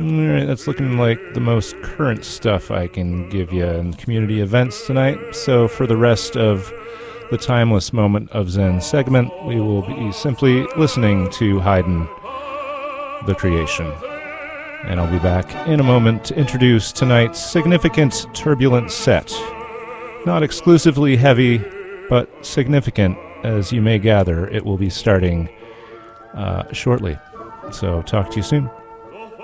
Alright, that's looking like the most current stuff I can give you in community events tonight. So for the rest of the Timeless Moment of Zen segment, we will be simply listening to Haydn, The Creation. And I'll be back in a moment to introduce tonight's significant turbulent set. Not exclusively heavy, but significant. As you may gather, it will be starting shortly. So talk to you soon.